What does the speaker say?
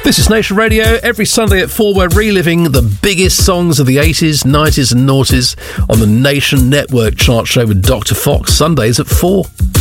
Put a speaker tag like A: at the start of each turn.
A: This is Nation Radio. Every Sunday at 4, we're reliving the biggest songs of the 80s, 90s and noughties on the Nation Network chart show with Dr. Fox. Sundays at 4.